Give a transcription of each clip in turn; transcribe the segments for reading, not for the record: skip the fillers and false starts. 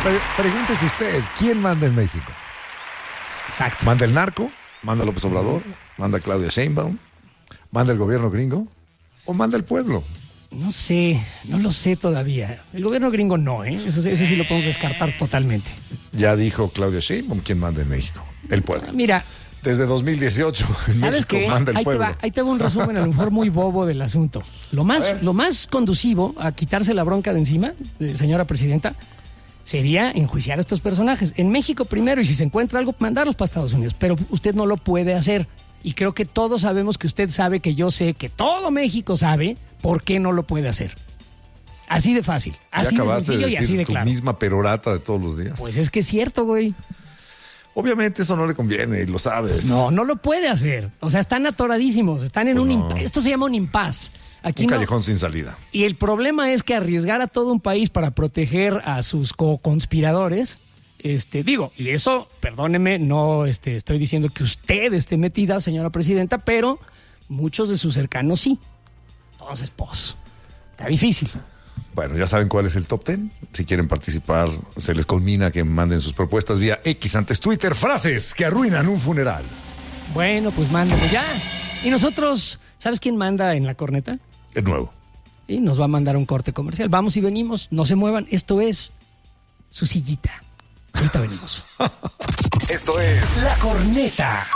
Pregúntese usted, ¿quién manda en México? Exacto. ¿Manda el narco? ¿Manda López Obrador? ¿Manda Claudia Sheinbaum? ¿Manda el gobierno gringo? ¿O manda el pueblo? No sé, no lo sé todavía. El gobierno gringo no, ¿eh? Ese sí lo podemos descartar totalmente. Ya dijo Claudia Sheinbaum quién manda en México. El pueblo. Mira. Desde 2018 en ¿Sabes México qué? manda el pueblo. Ahí te va un resumen a lo mejor muy bobo del asunto. Lo más conducivo a quitarse la bronca de encima, señora presidenta, sería enjuiciar a estos personajes. En México primero, y si se encuentra algo, mandarlos para Estados Unidos. Pero usted no lo puede hacer. Y creo que todos sabemos que usted sabe, que yo sé, que todo México sabe por qué no lo puede hacer. Así de fácil, así de sencillo y así de claro. Tu misma perorata de todos los días. Pues es que es cierto, güey. Obviamente eso no le conviene, y lo sabes. No lo puede hacer. O sea, están atoradísimos, están en esto se llama un impas. Aquí un callejón sin salida. Y el problema es que arriesgar a todo un país para proteger a sus co-conspiradores, y eso, perdóneme, no estoy diciendo que usted esté metida, señora presidenta, pero muchos de sus cercanos sí. Entonces, pues, está difícil. Bueno, ya saben cuál es el top 10. Si quieren participar, se les conmina que manden sus propuestas vía X, antes Twitter, frases que arruinan un funeral. Bueno, pues mándenlo ya. Y nosotros, ¿sabes quién manda en la corneta? El nuevo. Y nos va a mandar un corte comercial. Vamos y venimos, no se muevan. Esto es su sillita. Ahorita venimos. Esto es La Corneta.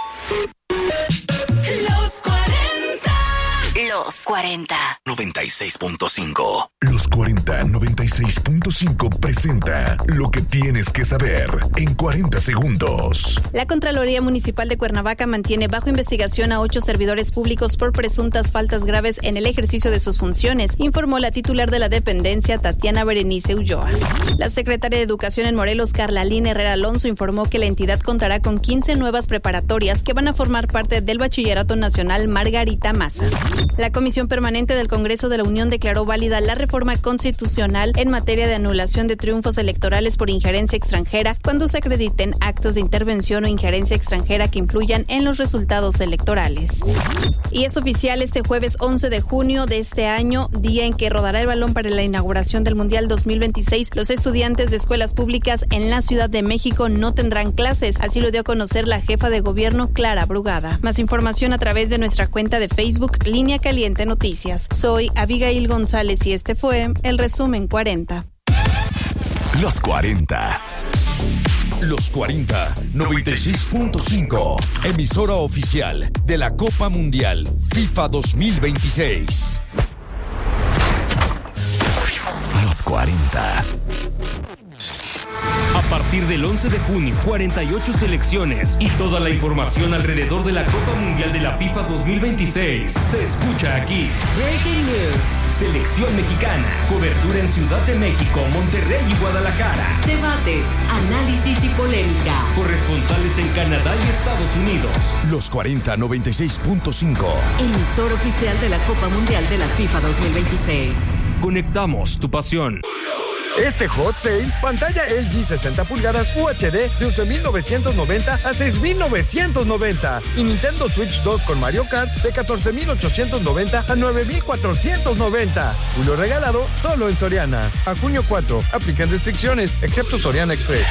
Los 40. Los 40. 96.5. Los 40 96.5 presenta lo que tienes que saber en 40 segundos. La Contraloría Municipal de Cuernavaca mantiene bajo investigación a 8 servidores públicos por presuntas faltas graves en el ejercicio de sus funciones, informó la titular de la dependencia, Tatiana Berenice Ulloa. La secretaria de Educación en Morelos, Carla Lina Herrera Alonso, informó que la entidad contará con 15 nuevas preparatorias que van a formar parte del Bachillerato Nacional Margarita Maza. La Comisión Permanente del Congreso de la Unión declaró válida la reforma constitucional en materia de anulación de triunfos electorales por injerencia extranjera cuando se acrediten actos de intervención o injerencia extranjera que influyan en los resultados electorales. Y es oficial, este jueves 11 de junio de este año, día en que rodará el balón para la inauguración del Mundial 2026, los estudiantes de escuelas públicas en la Ciudad de México no tendrán clases, así lo dio a conocer la jefa de gobierno, Clara Brugada. Más información a través de nuestra cuenta de Facebook, Línea Caliente Noticias. Soy Abigail González y este fue el resumen 40. Los 40. Los 40 96.5. Emisora oficial de la Copa Mundial FIFA 2026. Los 40. A partir del 11 de junio, 48 selecciones y toda la información alrededor de la Copa Mundial de la FIFA 2026 se escucha aquí. Breaking News. Selección mexicana. Cobertura en Ciudad de México, Monterrey y Guadalajara. Debates, análisis y polémica. Corresponsales en Canadá y Estados Unidos. Los 40 96.5. Emisor oficial de la Copa Mundial de la FIFA 2026. Conectamos tu pasión. Este hot sale, pantalla LG 60 pulgadas UHD de 11,990 a 6,990 y Nintendo Switch 2 con Mario Kart de 14,890 a 9,490. Julio regalado solo en Soriana. A junio 4, aplican restricciones, excepto Soriana Express.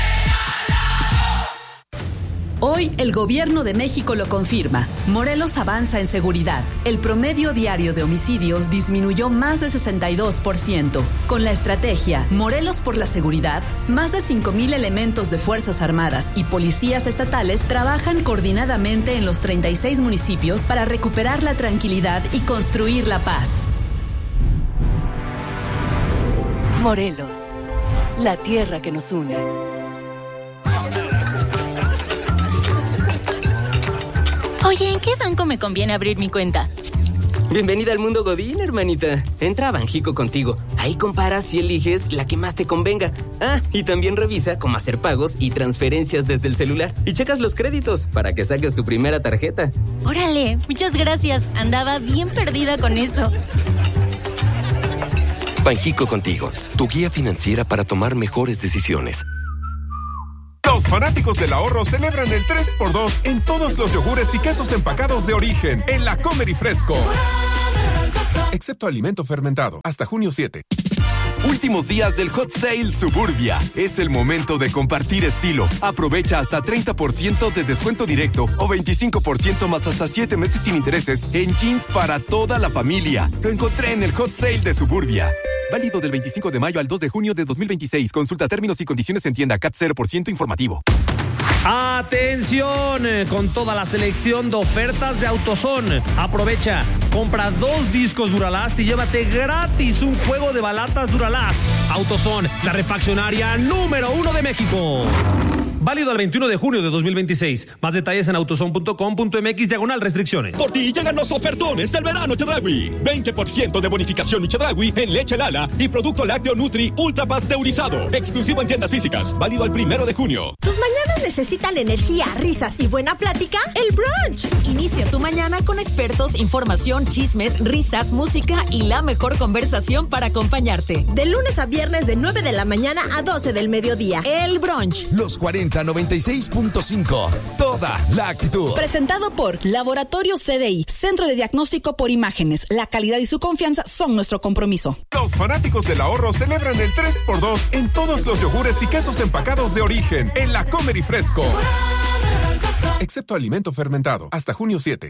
Hoy el gobierno de México lo confirma. Morelos avanza en seguridad. El promedio diario de homicidios disminuyó más de 62%. Con la estrategia Morelos por la Seguridad, más de 5,000 elementos de Fuerzas Armadas y policías estatales trabajan coordinadamente en los 36 municipios para recuperar la tranquilidad y construir la paz. Morelos, la tierra que nos une. Oye, ¿en qué banco me conviene abrir mi cuenta? Bienvenida al mundo Godín, hermanita. Entra a Banjico Contigo. Ahí comparas y eliges la que más te convenga. Ah, y también revisa cómo hacer pagos y transferencias desde el celular. Y checas los créditos para que saques tu primera tarjeta. Órale, muchas gracias. Andaba bien perdida con eso. Banjico Contigo, tu guía financiera para tomar mejores decisiones. Los fanáticos del ahorro celebran el 3x2 en todos los yogures y quesos empacados de origen en La Comer y Fresco. Excepto alimento fermentado, hasta junio 7. Últimos días del Hot Sale Suburbia. Es el momento de compartir estilo. Aprovecha hasta 30% de descuento directo o 25% más hasta 7 meses sin intereses en jeans para toda la familia. Lo encontré en el Hot Sale de Suburbia. Válido del 25 de mayo al 2 de junio de 2026. Consulta términos y condiciones en tienda CAT 0% informativo. Atención, con toda la selección de ofertas de AutoZone. Aprovecha, compra 2 discos Duralast y llévate gratis un juego de balatas Duralast. AutoZone, la refaccionaria número 1 de México. Válido al 21 de junio de 2026. Más detalles en autozone.com.mx/restricciones. Por ti llegan los ofertones del verano Chedraui. 20% de bonificación Chedraui en leche Lala y producto lácteo Nutri ultra pasteurizado. Exclusivo en tiendas físicas. Válido al 1 de junio. ¿Tus mañanas necesitan energía, risas y buena plática? El brunch. Inicia tu mañana con expertos, información, chismes, risas, música y la mejor conversación para acompañarte. De lunes a viernes de 9 de la mañana a 12 del mediodía. El brunch. Los 4096.5. Toda la actitud. Presentado por Laboratorio CDI, Centro de Diagnóstico por Imágenes. La calidad y su confianza son nuestro compromiso. Los fanáticos del ahorro celebran el 3x2 en todos los yogures y quesos empacados de origen en la Comer y Fresco. Excepto alimento fermentado. Hasta junio 7.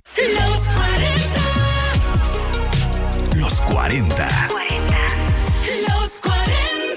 Los 40. Los 40.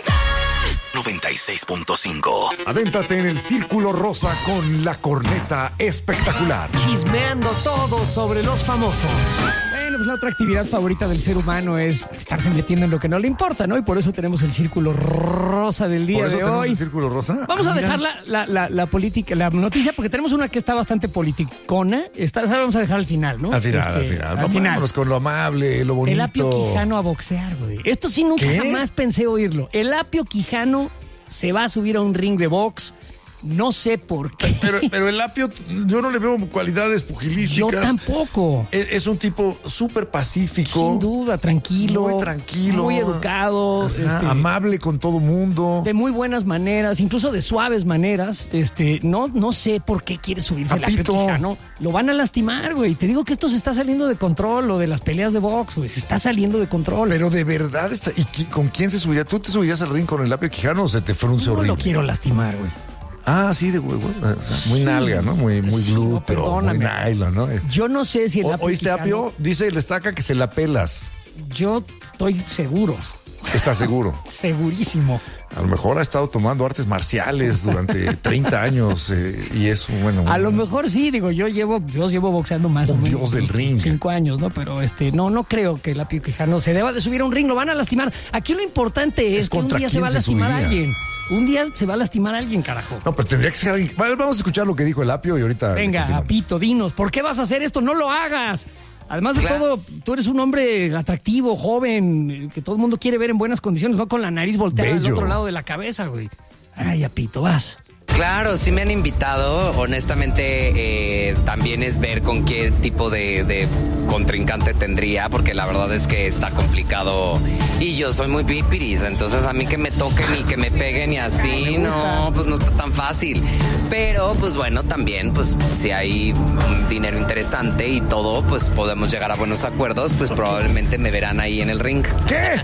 96.5. Adéntrate en el Círculo Rosa con la corneta espectacular. Chismeando todo sobre los famosos. Bueno, pues la otra actividad favorita del ser humano es estarse metiendo en lo que no le importa, ¿no? Y por eso tenemos el Círculo Rosa del día ¿Por eso de tenemos hoy. el Círculo Rosa? Vamos a mira. dejar la política, la noticia, porque tenemos una que está bastante politicona. Esa la vamos a dejar al final, ¿no? Al final. Vámonos con lo amable, lo bonito. El Apio Quijano a boxear, güey. Esto sí nunca jamás pensé oírlo. El Apio Quijano se va a subir a un ring de box. No sé por qué. Pero el Apio, yo no le veo cualidades pugilísticas. Yo tampoco. Es un tipo súper pacífico. Sin duda, tranquilo. Muy tranquilo. Muy educado. Amable con todo mundo. De muy buenas maneras, incluso de suaves maneras. No sé por qué quiere subirse el Apio Quijano. Lo van a lastimar, güey. Te digo que esto se está saliendo de control, lo de las peleas de box, güey. Se está saliendo de control. Pero de verdad está. ¿Y con quién se subiría? ¿Tú te subirías al ring con el Apio Quijano o se te frunce horrible? No lo quiero lastimar, güey. Ah, sí, de huevo. Muy nalga, ¿no? Muy glúteo, perdóname. muy nylon, ¿no? Yo no sé si el Apio ¿Oíste, Quijano... Apio? Dice el Estaca que se la pelas. Yo estoy seguro. ¿Estás seguro? Segurísimo. A lo mejor ha estado tomando artes marciales durante 30 años y es bueno. A lo mejor sí, digo, yo llevo boxeando más o menos. Dios del ring. 5 años, ¿no? Pero no creo que el Apio Quijano se deba de subir a un ring, lo van a lastimar. Aquí lo importante es que un día se va a lastimar a alguien. Un día se va a lastimar a alguien, carajo. No, pero tendría que ser alguien. Vamos a escuchar lo que dijo el Apio y ahorita. Venga, Apito, dinos, ¿por qué vas a hacer esto? No lo hagas. Además de todo, tú eres un hombre atractivo, joven, que todo el mundo quiere ver en buenas condiciones, no con la nariz volteada al otro lado de la cabeza, güey. Ay, Apito, vas. Claro, sí me han invitado. Honestamente, también es ver con qué tipo de contrincante tendría, porque la verdad es que está complicado. Y yo soy muy pipiris, entonces a mí que me toquen y que me peguen y así, no, pues no está tan fácil. Pero, pues bueno, también, pues si hay un dinero interesante y todo, pues podemos llegar a buenos acuerdos, pues probablemente me verán ahí en el ring. ¿Qué?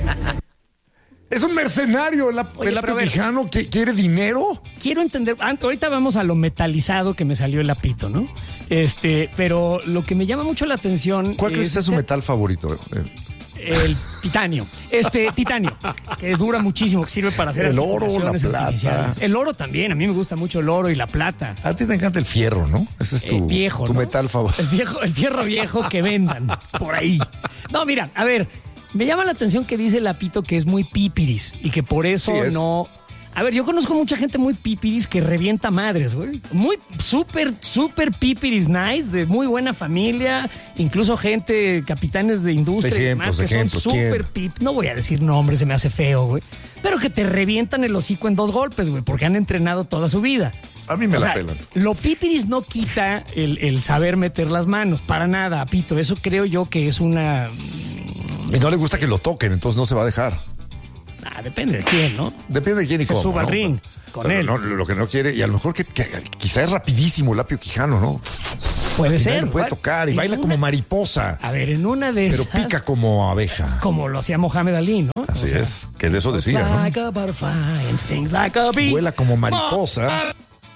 Es un mercenario el Apio Quijano que quiere dinero. Quiero entender, ahorita vamos a lo metalizado que me salió el Apito, ¿no? Pero lo que me llama mucho la atención. ¿Cuál crees que es su metal favorito? El titanio. Titanio, que dura muchísimo, que sirve para hacer el oro, la plata. El oro también, a mí me gusta mucho el oro y la plata. A ti te encanta el fierro, ¿no? Ese es tu, viejo, tu ¿no? metal favorito. El fierro viejo que vendan por ahí. No, mira, a ver. Me llama la atención que dice el Apito que es muy pipiris y que por eso no... A ver, yo conozco mucha gente muy pipiris que revienta madres, güey. Muy súper pipiris nice, de muy buena familia, incluso gente, capitanes de industria y demás, que son súper pip. No voy a decir nombres, se me hace feo, güey. Pero que te revientan el hocico en 2 golpes, güey, porque han entrenado toda su vida. A mí me la pelan. Lo pipiris no quita el saber meter las manos, para nada, Apito. Eso creo yo que es una... Y no le gusta que lo toquen, entonces no se va a dejar. Depende de quién, ¿no? Depende de quién y cómo. Se suba al ring con él. No, lo que no quiere, y a lo mejor que quizá es rapidísimo el Apio Quijano, ¿no? Puede ser. Puede tocar y baila como mariposa. A ver, en una de esas... Pero pica como abeja. Como lo hacía Mohamed Ali, ¿no? Así es, que de eso decía, ¿no? Like a butterfly and stings like a bee. Vuela como mariposa.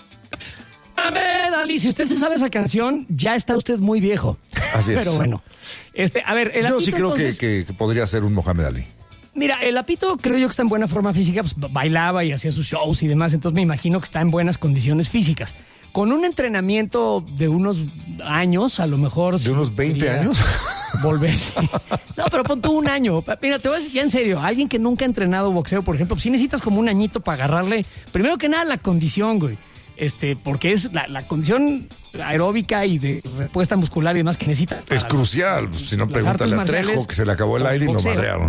Mohamed Ali, si usted se sabe esa canción, ya está usted muy viejo. Así es. Pero bueno, a ver, el Yo Apito, sí creo entonces, que podría ser un Mohamed Ali. Mira, el Apito creo yo que está en buena forma física, pues bailaba y hacía sus shows y demás, entonces me imagino que está en buenas condiciones físicas. Con un entrenamiento de unos años, a lo mejor... ¿De unos 20 años? Volverse. No, pero pon tú un año. Mira, te voy a decir ya en serio, alguien que nunca ha entrenado boxeo, por ejemplo, sí necesitas como un añito para agarrarle, primero que nada, la condición, güey. Porque es la condición aeróbica y de respuesta muscular y demás que necesita. Es crucial. Si no, pregúntale a Trejo, que se le acabó el aire y lo madrearon.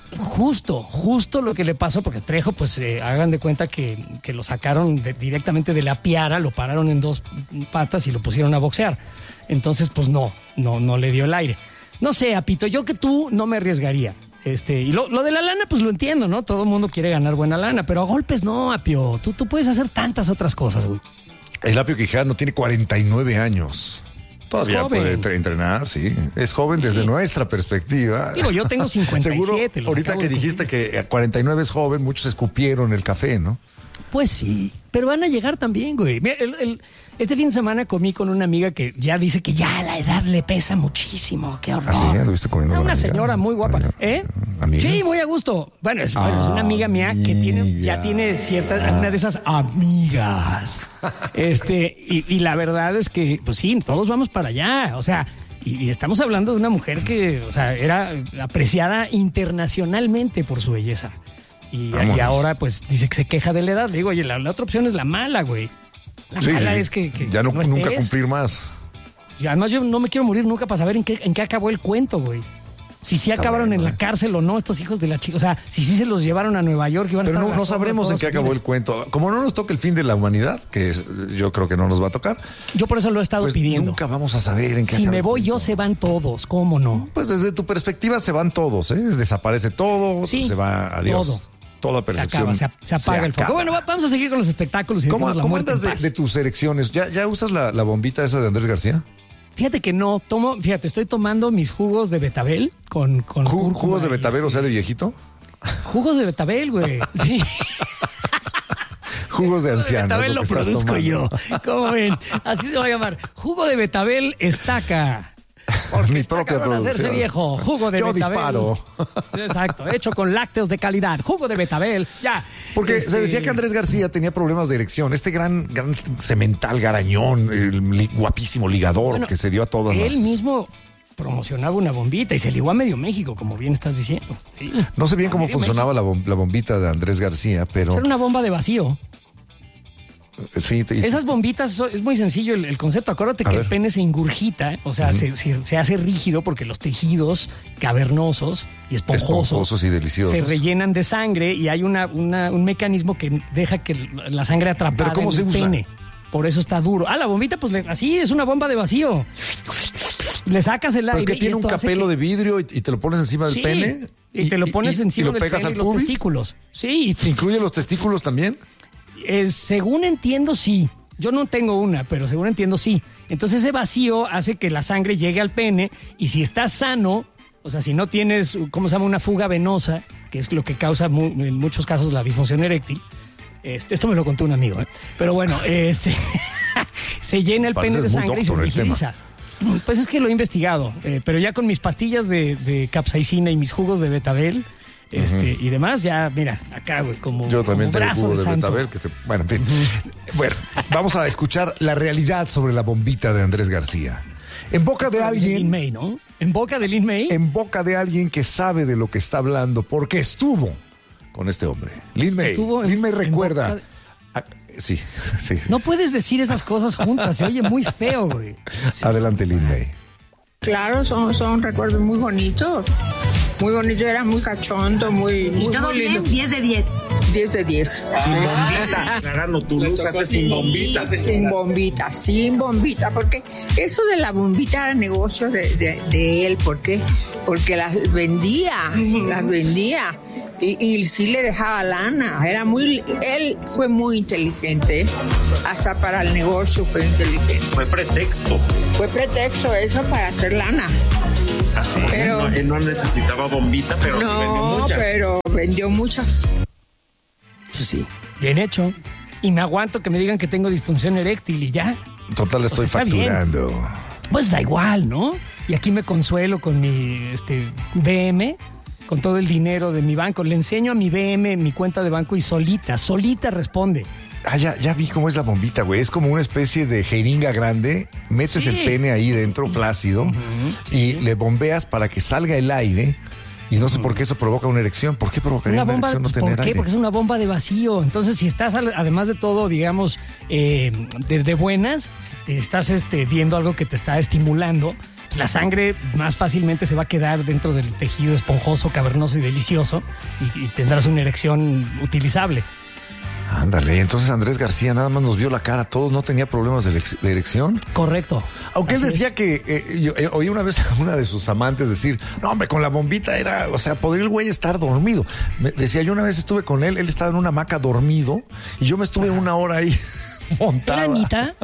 Justo lo que le pasó, porque Trejo, pues hagan de cuenta que lo sacaron directamente de la piara, lo pararon en 2 patas y lo pusieron a boxear. Entonces, pues no le dio el aire. No sé, Apito, yo que tú no me arriesgaría. Y lo de la lana, pues lo entiendo, ¿no? Todo el mundo quiere ganar buena lana, pero a golpes no, Apio. Tú puedes hacer tantas otras cosas, güey. El Apio Quijano tiene 49 años. Todavía puede entrenar, sí. Es joven desde nuestra perspectiva. Digo, yo tengo 57. Seguro, ahorita que dijiste que a 49 es joven, muchos escupieron el café, ¿no? Pues sí, pero van a llegar también, güey. Mira, este fin de semana comí con una amiga que ya dice que ya la edad le pesa muchísimo. ¡Qué horror! ¿Ah, sí? ¿Lo viste comiendo con una amigas? Señora muy guapa. ¿Amigas? Sí, muy a gusto. Bueno, es una amiga mía que ya tiene una de esas amigas. Y la verdad es que, pues sí, todos vamos para allá. O sea, y estamos hablando de una mujer que, o sea, era apreciada internacionalmente por su belleza. Y ahora, pues, dice que se queja de la edad. Le digo, oye, la otra opción es la mala, güey. La mala es que ya no nunca estés. cumplir más. Y además yo no me quiero morir nunca para saber en qué acabó el cuento, güey. Si sí acabaron en la cárcel o no estos hijos de la chica. O sea, si sí se los llevaron a Nueva York. Pero no sabremos en qué acabó el cuento. Como no nos toca el fin de la humanidad, yo creo que no nos va a tocar. Yo por eso lo he estado pidiendo. Nunca vamos a saber en qué Si acabó me voy yo, se van todos. ¿Cómo no? Pues desde tu perspectiva se van todos, ¿eh? Desaparece todo, se va, adiós. Todo. Toda percepción. Se apaga el foco. Bueno, vamos a seguir con los espectáculos. ¿Cómo andas de tus erecciones? ¿Ya usas la bombita esa de Andrés García? Fíjate que no, estoy tomando mis jugos de betabel con ¿Jugos de betabel, o sea, de viejito? Jugos de betabel, güey. Sí. Jugos de anciano. Betabel lo produzco yo. ¿Cómo ven? Así se va a llamar. Jugo de betabel estaca. Porque mi propia producción. Hacerse viejo. Jugo de betabel. Disparo. Exacto. Hecho con lácteos de calidad. Jugo de betabel. Ya. Porque se decía que Andrés García tenía problemas de erección. Este gran semental garañón, guapísimo ligador que se dio a todas Él mismo promocionaba una bombita y se ligó a medio México, como bien estás diciendo. Sí. No sé bien cómo funcionaba la bombita de Andrés García, pero... Era una bomba de vacío. Sí, esas bombitas, es muy sencillo el concepto. Acuérdate que el pene se ingurgita, o sea, se hace rígido porque los tejidos cavernosos y esponjosos y deliciosos se rellenan de sangre y hay un mecanismo que deja que la sangre atrapada en el pene. Por eso está duro. La bombita, pues así es una bomba de vacío. Le sacas el aire. Porque tiene un capelo de vidrio y te lo pones encima del pene. Y te lo pones encima del pene y los testículos. Sí. ¿Incluye los testículos también? Según entiendo, sí. Yo no tengo una, pero según entiendo, sí. Entonces ese vacío hace que la sangre llegue al pene y si estás sano, o sea, si no tienes, ¿cómo se llama? Una fuga venosa, que es lo que causa en muchos casos la disfunción eréctil. Esto me lo contó un amigo, ¿eh? Pero bueno, se llena el pene de sangre y se rigiliza. Pues es que lo he investigado, pero ya con mis pastillas de capsaicina y mis jugos de betabel... y demás, ya, mira, acá, güey, como yo también tengo brazo jugo de betabel. Bueno, en fin. Bueno, vamos a escuchar la realidad sobre la bombita de Andrés García. En boca de alguien... Lin May, ¿no? ¿En boca de Lin May? En boca de alguien que sabe de lo que está hablando, porque estuvo con este hombre. Lin May. Lin May recuerda... Sí. No puedes decir esas cosas juntas, se oye muy feo, güey. Sí. Adelante, Lin May. Claro, son recuerdos muy bonitos. Muy bonito, era muy cachondo, muy todo muy lindo. bien, 10 de 10. 10 de 10. Sin bombita. Claro, tú lo usaste sin bombita. Sin bombita, porque eso de la bombita era negocio de él. ¿Por qué? Porque las vendía. Y sí le dejaba lana. Él fue muy inteligente. Hasta para el negocio fue inteligente. Fue pretexto eso para hacer lana. Así pero, él no necesitaba bombita, pero sí vendió muchas. Pero vendió muchas. Pues sí, bien hecho. Y me aguanto que me digan que tengo disfunción eréctil y ya. Total, estoy facturando. Bien. Pues da igual, ¿no? Y aquí me consuelo con mi BM, con todo el dinero de mi banco. Le enseño a mi BM mi cuenta de banco y solita responde. Ah, ya vi cómo es la bombita, güey. Es como una especie de jeringa grande. Metes el pene ahí dentro, flácido, y le bombeas para que salga el aire. Y no sé por qué eso provoca una erección. ¿Por qué provocaría una erección no tener aire? ¿Por qué? Porque es una bomba de vacío. Entonces, si estás, además de todo, digamos, de buenas, si estás viendo algo que te está estimulando, la sangre más fácilmente se va a quedar dentro del tejido esponjoso, cavernoso y delicioso, y tendrás una erección utilizable. Ándale, entonces Andrés García nada más nos vio la cara a todos, no tenía problemas de erección. Correcto. Aunque él decía que, oí una vez a una de sus amantes decir, no hombre, con la bombita era, o sea, podría el güey estar dormido. Decía, yo una vez estuve con él estaba en una hamaca dormido y yo me estuve una hora ahí montada. ¿Era Anita?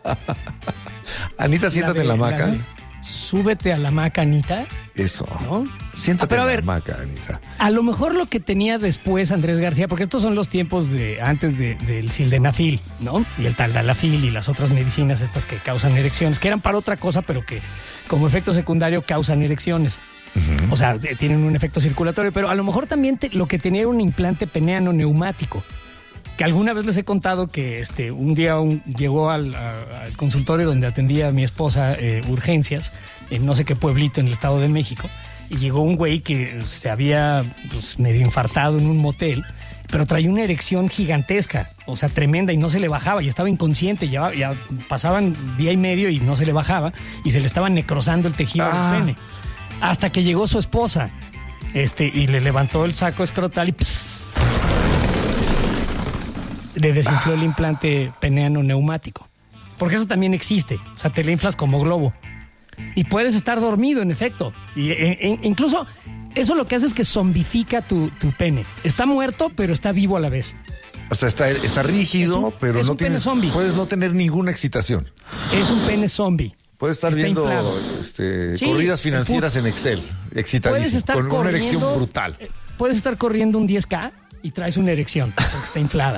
Anita, siéntate en la hamaca. Súbete a la hamaca, Anita. Eso. ¿No? Siéntate en la hamaca, Anita. A lo mejor lo que tenía después Andrés García, porque estos son los tiempos de antes del sildenafil, ¿no? Y el taldalafil y las otras medicinas estas que causan erecciones, que eran para otra cosa, pero que como efecto secundario causan erecciones. Uh-huh. O sea, tienen un efecto circulatorio, pero a lo mejor también lo que tenía era un implante peneano neumático. Que alguna vez les he contado que un día llegó al consultorio donde atendía a mi esposa urgencias, en no sé qué pueblito en el Estado de México, y llegó un güey que se había medio infartado en un motel, pero traía una erección gigantesca, o sea, tremenda, y no se le bajaba, y estaba inconsciente, ya pasaban día y medio y no se le bajaba, y se le estaba necrosando el tejido del pene. Hasta que llegó su esposa, y le levantó el saco escrotal y le desinfló el implante peneano neumático. Porque eso también existe. O sea, te le inflas como globo. Y puedes estar dormido, en efecto. Y incluso eso lo que hace es que zombifica tu pene. Está muerto, pero está vivo a la vez. O sea, está rígido, pero no tienes, puedes no tener ninguna excitación. Es un pene zombie. Puedes estar viendo corridas financieras en Excel. Excitadísimo. Con una erección brutal. Puedes estar corriendo un 10K y traes una erección porque está inflada.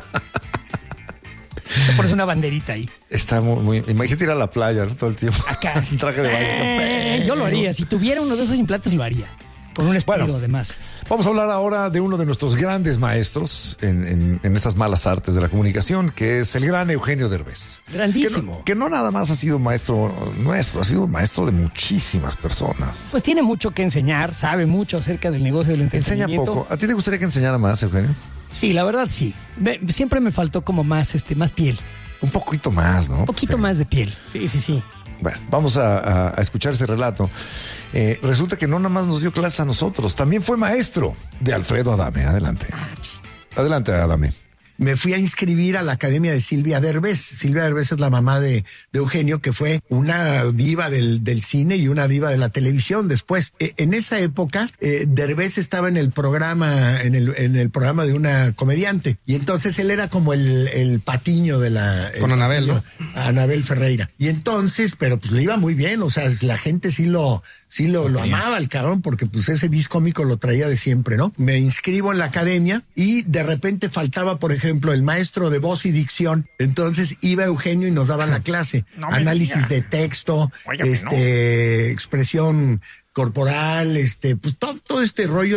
Te pones una banderita ahí. Está muy... Imagínate ir a la playa, ¿no? Todo el tiempo. Acá. Un traje de baño. Yo lo haría. Si tuviera uno de esos implantes, lo haría. Con un espíritu, además. Vamos a hablar ahora de uno de nuestros grandes maestros en estas malas artes de la comunicación, que es el gran Eugenio Derbez. Grandísimo. Que no nada más ha sido maestro nuestro, ha sido maestro de muchísimas personas. Pues tiene mucho que enseñar, sabe mucho acerca del negocio del entretenimiento. Enseña poco. ¿A ti te gustaría que enseñara más, Eugenio? Sí, la verdad sí. Siempre me faltó como más piel. Un poquito más, ¿no? Un poquito más de piel. Sí. Bueno, vamos a escuchar ese relato. Resulta que no nada más nos dio clases a nosotros, también fue maestro de Alfredo Adame. Adelante. Adelante, Adame. Me fui a inscribir a la academia de Silvia Derbez. Silvia Derbez es la mamá de Eugenio, que fue una diva del cine y una diva de la televisión después. En esa época, Derbez estaba en el programa, en el programa de una comediante. Y entonces él era como el patiño de la... Con Anabel, ¿no? Anabel Ferreira. Y entonces, pero pues le iba muy bien, o sea, la gente sí lo amaba al cabrón, porque pues ese vis cómico lo traía de siempre, ¿no? Me inscribo en la academia y de repente faltaba, por ejemplo, el maestro de voz y dicción. Entonces iba Eugenio y nos daba la clase. Análisis de texto, expresión corporal, pues todo este rollo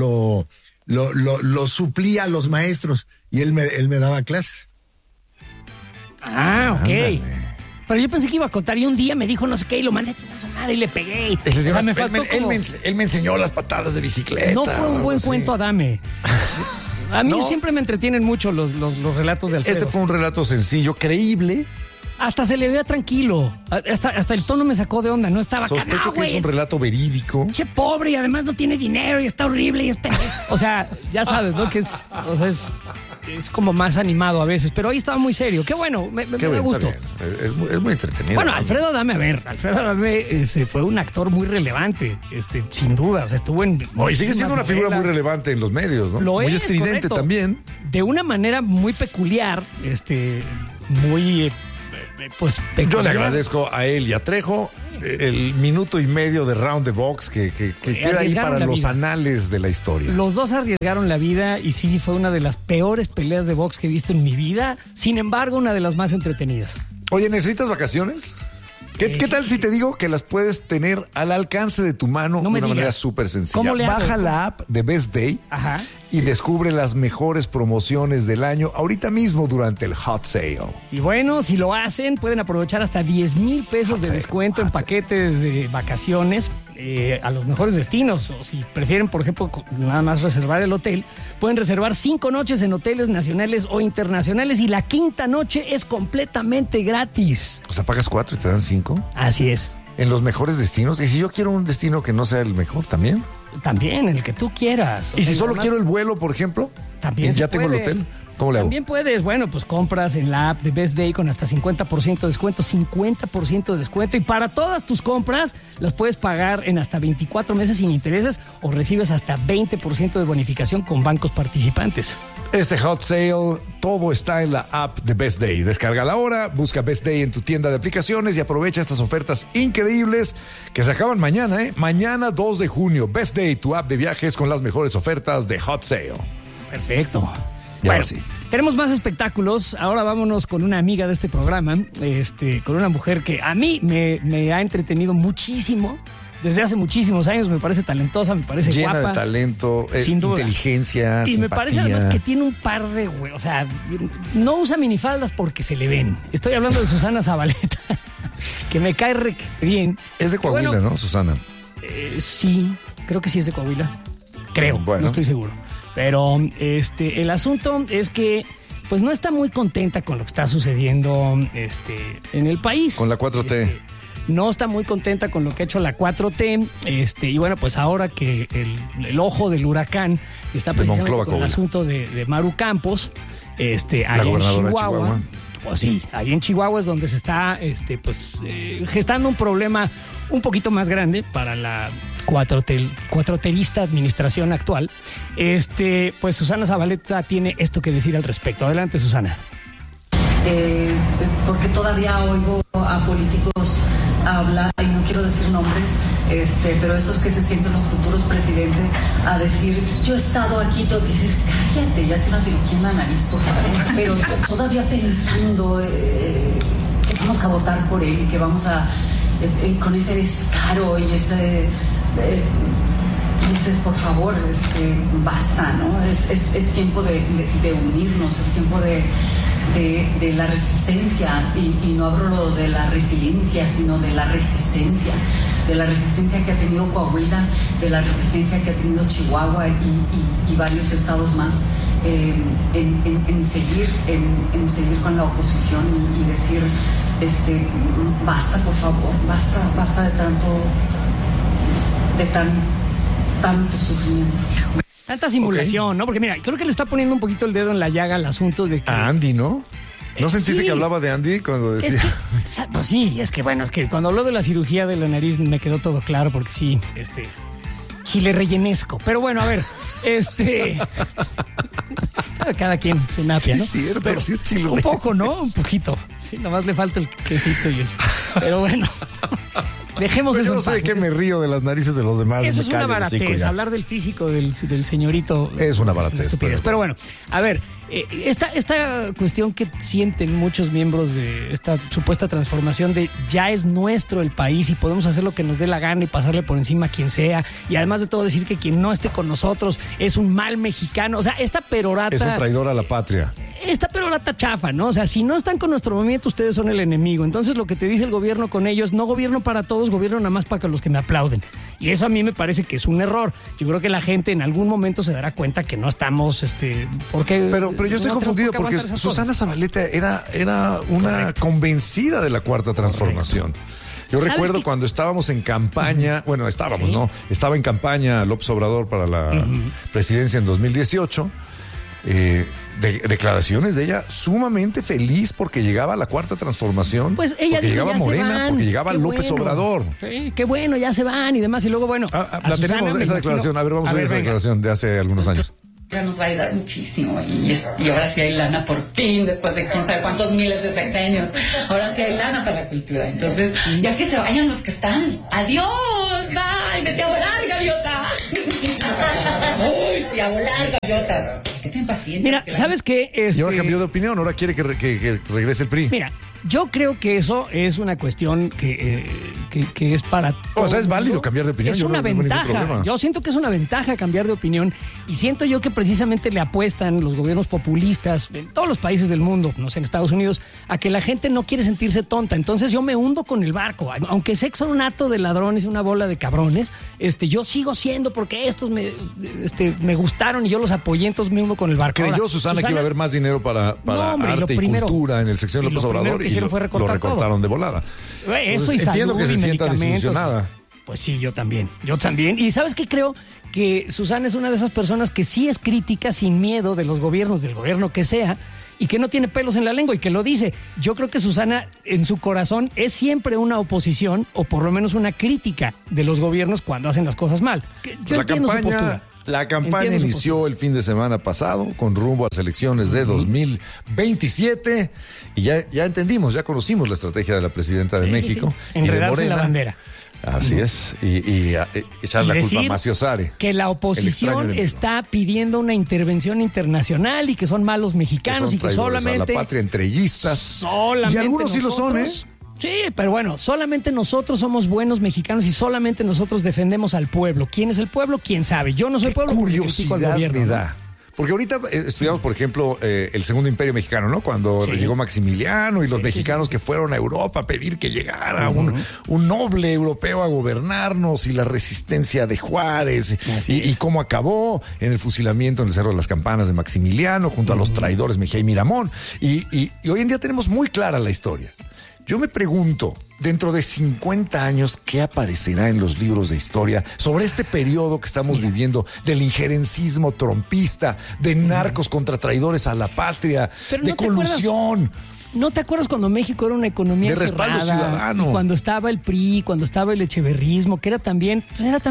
lo suplía a los maestros y él me daba clases. Ah, ok. Ándale. Pero yo pensé que iba a contar y un día me dijo no sé qué y lo mandé a chingar a su madre y le pegué. O sea, me faltó él me enseñó las patadas de bicicleta. No fue un buen cuento, Adame. A mí siempre me entretienen mucho los relatos de Alfredo. Este fue un relato sencillo, creíble, Hasta se le veía tranquilo. Hasta el tono me sacó de onda. No estaba acá. Sospecho que es un relato verídico. Che, pobre, y además no tiene dinero y está horrible y es pendejo. O sea, ya sabes, ¿no? Que es como más animado a veces, pero ahí estaba muy serio. Qué bueno, me da gusto. Es muy entretenido. Bueno, Alfredo Adame, fue un actor muy relevante, sin duda. O sea, estuvo en. Y sigue siendo una figura muy relevante en los medios, ¿no? Muy estridente, correcto. También. De una manera muy peculiar, muy. Pues peculiar. Yo le agradezco a él y a Trejo el minuto y medio de Round the Box que queda ahí para los anales de la historia. Los dos arriesgaron la vida y sí, fue una de las peores peleas de box que he visto en mi vida. Sin embargo, una de las más entretenidas. Oye, ¿necesitas vacaciones? ¿Qué tal si te digo que las puedes tener al alcance de tu mano de una manera súper sencilla? Baja la app de Best Day y descubre las mejores promociones del año ahorita mismo durante el Hot Sale. Y bueno, si lo hacen, pueden aprovechar hasta 10,000 pesos de descuento en paquetes de vacaciones a los mejores destinos. O si prefieren, por ejemplo, nada más reservar el hotel, pueden reservar 5 noches en hoteles nacionales o internacionales y la quinta noche es completamente gratis. O sea, pagas 4 y te dan 5. Así es. En los mejores destinos. ¿Y si yo quiero un destino que no sea el mejor también? También, el que tú quieras. ¿Y si solo quiero el vuelo, por ejemplo? También ya tengo el hotel. ¿Cómo le hago? También puedes, bueno, pues compras en la app de Best Day con hasta 50% de descuento, 50% de descuento. Y para todas tus compras las puedes pagar en hasta 24 meses sin intereses o recibes hasta 20% de bonificación con bancos participantes. Este Hot Sale, todo está en la app de Best Day. Descárgala ahora, busca Best Day en tu tienda de aplicaciones y aprovecha estas ofertas increíbles que se acaban mañana, ¿eh? Mañana 2 de junio. Best Day, tu app de viajes con las mejores ofertas de Hot Sale. Perfecto. Bueno, sí. Tenemos más espectáculos. Ahora vámonos con una amiga de este programa, con una mujer que a mí me ha entretenido muchísimo. Desde hace muchísimos años me parece talentosa, me parece llena guapa. Llena de talento, sin duda. Inteligencia, y simpatía. Me parece además que tiene un par de o sea, no usa minifaldas porque se le ven. Estoy hablando de Susana Zabaleta, que me cae re bien. Es de Coahuila, ¿no, Susana? Sí, creo que sí es de Coahuila. Creo, no estoy seguro. Pero el asunto es que pues no está muy contenta con lo que está sucediendo en el país. Con la 4T. No está muy contenta con lo que ha hecho la 4T. Y bueno, pues ahora que el ojo del huracán está precisamente con el asunto de Maru Campos, allá en Chihuahua. Pues sí, ahí en Chihuahua es donde se está gestando un problema un poquito más grande para la cuatroterista administración actual. Pues Susana Zabaleta tiene esto que decir al respecto. Adelante, Susana. Porque todavía oigo a políticos hablar, y no quiero decir nombres, pero esos que se sienten los futuros presidentes a decir, yo he estado aquí, tú dices, cállate, ya hace una cirugía en la nariz, por favor, pero todavía pensando que vamos a votar por él, que vamos a, con ese descaro y ese... dices, por favor, basta, ¿no? Es tiempo de unirnos, es tiempo de la resistencia, y no hablo de la resiliencia, sino de la resistencia que ha tenido Coahuila, de la resistencia que ha tenido Chihuahua y varios estados más, en seguir con la oposición y decir, basta, por favor, basta de tanto sufrimiento. Tanta simulación, ¿no? Porque mira, creo que le está poniendo un poquito el dedo en la llaga al asunto de que... A Andy, ¿no? ¿No sentiste que hablaba de Andy cuando decía...? Pues sí, es que cuando habló de la cirugía de la nariz me quedó todo claro, porque sí, chile rellenesco. Pero bueno, a ver, cada quien su napia, ¿no? Sí, es cierto, pero sí es chile. Un poco, ¿no? Un poquito. Sí, nomás le falta el quesito y el... Pero bueno... Dejemos eso. Yo no sé de qué me río de las narices de los demás. Eso es una baratez. Hablar del físico del señorito es una baratez. Pero bueno, a ver, esta cuestión que sienten muchos miembros de esta supuesta transformación de ya es nuestro el país y podemos hacer lo que nos dé la gana y pasarle por encima a quien sea, y además de todo decir que quien no esté con nosotros es un mal mexicano. O sea, esta perorata... Es un traidor a la patria. Esta pelota chafa, ¿no? O sea, si no están con nuestro movimiento, ustedes son el enemigo. Entonces lo que te dice el gobierno con ellos, no gobierno para todos, gobierno nada más para los que me aplauden. Y eso a mí me parece que es un error. Yo creo que la gente en algún momento se dará cuenta que no estamos, porque... Pero yo estoy confundido porque Susana Zabaleta era una convencida de la Cuarta Transformación. Yo recuerdo cuando estábamos en campaña, estaba en campaña López Obrador para la presidencia en 2018, declaraciones de ella sumamente feliz porque llegaba la Cuarta Transformación, pues ella porque dijo, llegaba Morena, porque llegaba López Obrador. Sí, qué bueno, ya se van y demás, y luego la tenemos esa declaración, vamos a ver esa declaración de hace algunos años. Ya nos va a ayudar muchísimo y ahora sí hay lana por fin, después de quién sabe cuántos miles de sexenios, ahora sí hay lana para la cultura. Entonces, ya que se vayan los que están, adiós, bye, vete a volar, gaviota. Uy, sí, a volar, gaviotas. Que ten paciencia. Mira, ¿sabes qué? Y ahora cambió de opinión, ahora quiere que regrese el PRI. Mira, yo creo que eso es una cuestión que es para todo. O sea, es válido cambiar de opinión. Es una ventaja. Yo siento que es una ventaja cambiar de opinión y siento yo que precisamente le apuestan los gobiernos populistas en todos los países del mundo, no sé, en Estados Unidos, a que la gente no quiere sentirse tonta. Entonces yo me hundo con el barco. Aunque sé que son un hato de ladrones y una bola de cabrones, yo sigo siendo porque estos me gustaron y yo los apoyé, entonces me hundo con el barco. Creyó Susana que iba a haber más dinero para arte y cultura en el sección López Obrador y lo recortaron de volada. Eso y entiendo salud que se y sienta desilusionada. Pues sí, yo también. Y ¿sabes qué? Creo que Susana es una de esas personas que sí es crítica sin miedo de los gobiernos, del gobierno que sea, y que no tiene pelos en la lengua y que lo dice. Yo creo que Susana en su corazón es siempre una oposición o por lo menos una crítica de los gobiernos cuando hacen las cosas mal. Yo entiendo su postura. La campaña inició el fin de semana pasado con rumbo a las elecciones de 2027 y ya entendimos, ya conocimos la estrategia de la presidenta de México. Sí. Enredarse en la bandera. Así es, y echar la culpa a Macio Sare. Que la oposición está pidiendo una intervención internacional y que son malos mexicanos y que solamente... a la patria entreguistas. Y algunos sí lo son, ¿eh? Sí, pero bueno, solamente nosotros somos buenos mexicanos y solamente nosotros defendemos al pueblo. ¿Quién es el pueblo? ¿Quién sabe? Yo no soy pueblo. Curiosidad me da. Porque ahorita estudiamos, por ejemplo, el Segundo Imperio Mexicano, ¿no? Cuando llegó Maximiliano y los mexicanos que fueron a Europa a pedir que llegara un noble europeo a gobernarnos y la resistencia de Juárez y cómo acabó en el fusilamiento en el Cerro de las Campanas de Maximiliano junto a los traidores Mejía y Miramón. Y hoy en día tenemos muy clara la historia. Yo me pregunto, dentro de 50 años, ¿qué aparecerá en los libros de historia sobre este periodo que estamos viviendo del injerencismo trompista, de narcos contra traidores a la patria, de colusión? ¿No te acuerdas cuando México era una economía de respaldo ciudadano? Y cuando estaba el PRI, cuando estaba el echeverrismo, que era también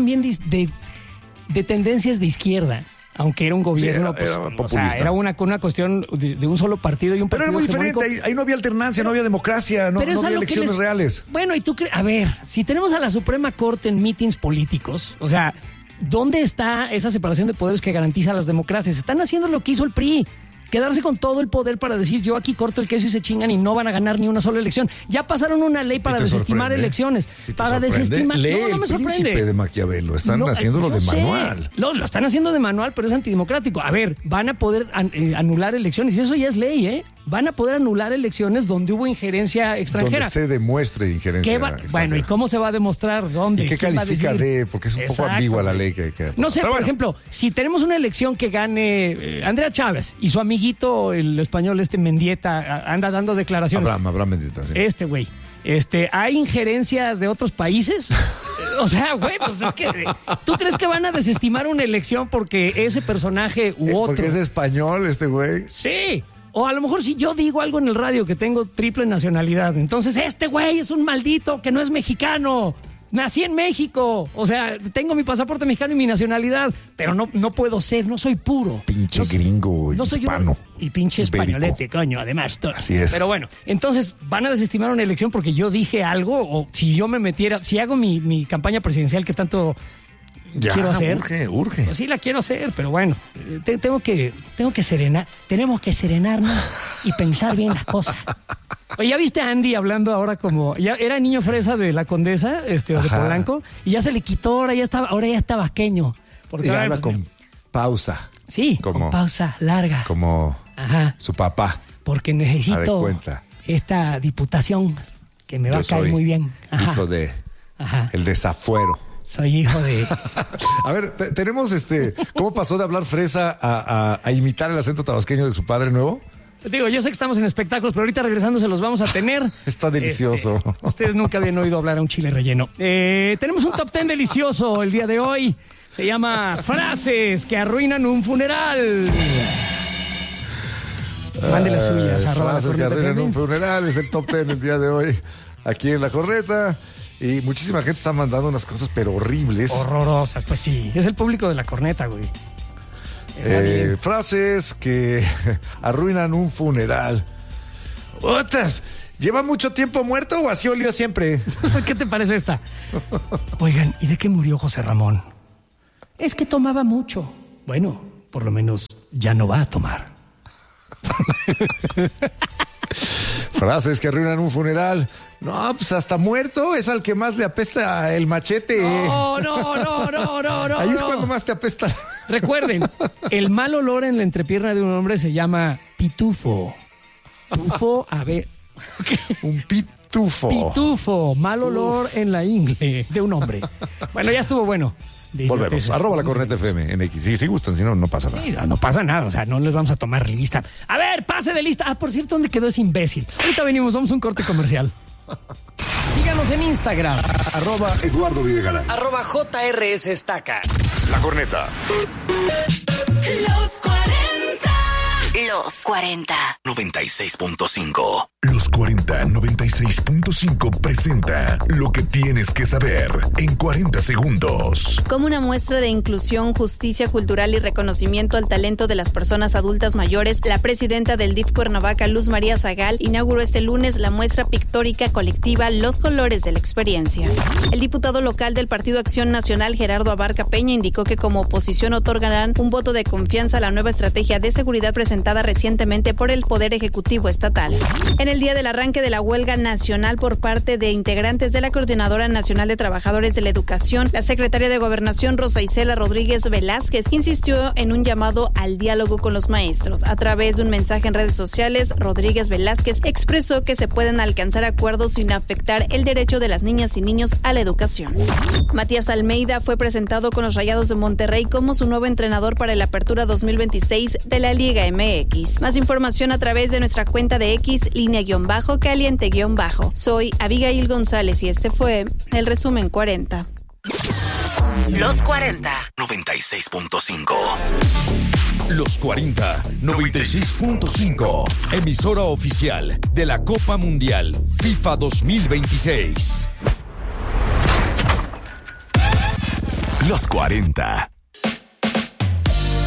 de tendencias de izquierda? Aunque era un gobierno, era populista. Era una cuestión de un solo partido y un partido. Pero era muy diferente, ahí no había alternancia, no había democracia, no había elecciones reales. Bueno, y tú crees, a ver, si tenemos a la Suprema Corte en mítines políticos, o sea, ¿dónde está esa separación de poderes que garantiza las democracias? Están haciendo lo que hizo el PRI. Quedarse con todo el poder para decir yo aquí corto el queso y se chingan y no van a ganar ni una sola elección. Ya pasaron una ley para desestimar elecciones. Para desestimar. No me sorprende. El Príncipe de Maquiavelo. Están haciéndolo de manual. Lo están haciendo de manual, pero es antidemocrático. A ver, van a poder anular elecciones. Y eso ya es ley, ¿eh? Van a poder anular elecciones donde hubo injerencia extranjera. Donde se demuestre injerencia extranjera. Bueno, ¿y cómo se va a demostrar? ¿Dónde? ¿Y qué califica de? Porque es un poco ambigua la ley que no sé, por ejemplo, si tenemos una elección que gane Andrea Chávez y su amiguito, el español Mendieta, anda dando declaraciones. Abraham Mendieta, sí. Güey. ¿Hay injerencia de otros países? O sea, güey, pues es que ¿tú crees que van a desestimar una elección porque ese personaje u otro? Porque es español güey. Sí. O a lo mejor si yo digo algo en el radio que tengo triple nacionalidad, entonces güey es un maldito que no es mexicano. Nací en México, o sea, tengo mi pasaporte mexicano y mi nacionalidad, pero no puedo ser, no soy puro. Pinche gringo, no soy hispano. Y pinche españolete, coño, además. Así es. Pero bueno, entonces, ¿van a desestimar una elección porque yo dije algo? O si yo me metiera, si hago mi campaña presidencial que tanto quiero hacer. Urge. Pues sí la quiero hacer, pero bueno, tenemos que serenarnos y pensar bien las cosas. Oye, ¿ya viste a Andy hablando ahora como... Ya era niño fresa de la Condesa, o de Polanco, y ya se le quitó, ahora ya está vasqueño. Porque y habla con pausa. Sí, con pausa larga. Como Ajá. Su papá. Porque necesito esta diputación que me va a caer muy bien. Ajá. Hijo de el desafuero. Soy hijo de... A ver, tenemos ¿cómo pasó de hablar fresa a imitar el acento tabasqueño de su padre nuevo? Digo, yo sé que estamos en espectáculos, pero ahorita regresando se los vamos a tener. Está delicioso. Ustedes nunca habían oído hablar a un chile relleno. Tenemos un top 10 delicioso el día de hoy. Se llama Frases que arruinan un funeral. Mande las suyas. Frases que arruinan un funeral es el top 10 el día de hoy aquí en La Corneta. Y muchísima gente está mandando unas cosas, pero horribles. Horrorosas, pues sí. Es el público de La Corneta, güey. Frases que arruinan un funeral. ¡Otras! ¿Lleva mucho tiempo muerto o así olió siempre? ¿Qué te parece esta? Oigan, ¿y de qué murió José Ramón? Es que tomaba mucho. Bueno, por lo menos ya no va a tomar. Frases que arruinan un funeral. No, pues hasta muerto es al que más le apesta el machete. No. Ahí es cuando más te apesta. Recuerden, el mal olor en la entrepierna de un hombre se llama pitufo. Tufo, a ver. Un pitufo. Pitufo, mal olor en la ingle de un hombre. Bueno, ya estuvo bueno. Volvemos, @La Corneta FM en X. Si gustan, si no, no pasa nada. Sí, no pasa nada, o sea, no les vamos a tomar lista. A ver, pase de lista. Por cierto, ¿dónde quedó ese imbécil? Ahorita venimos, vamos a un corte comercial. Síganos en Instagram. @Eduardo Videgaray. @JRS Estaca. La Corneta. Los 40. Los 40. 96.5. Los 40 96.5 presenta lo que tienes que saber en 40 segundos. Como una muestra de inclusión, justicia cultural y reconocimiento al talento de las personas adultas mayores, la presidenta del DIF Cuernavaca, Luz María Zagal, inauguró este lunes la muestra pictórica colectiva Los Colores de la Experiencia. El diputado local del Partido Acción Nacional, Gerardo Abarca Peña, indicó que como oposición otorgarán un voto de confianza a la nueva estrategia de seguridad presentada recientemente por el Poder Ejecutivo Estatal. En el día del arranque de la huelga nacional por parte de integrantes de la Coordinadora Nacional de Trabajadores de la Educación, la secretaria de Gobernación, Rosa Isela Rodríguez Velázquez, insistió en un llamado al diálogo con los maestros. A través de un mensaje en redes sociales, Rodríguez Velázquez expresó que se pueden alcanzar acuerdos sin afectar el derecho de las niñas y niños a la educación. Matías Almeida fue presentado con los Rayados de Monterrey como su nuevo entrenador para la Apertura 2026 de la Liga MX. Más información a través de nuestra cuenta de X, _caliente_. Soy Abigail González y este fue el resumen 40. Los 40. 96.5. Los 40 96.5. Emisora oficial de la Copa Mundial FIFA 2026. Los 40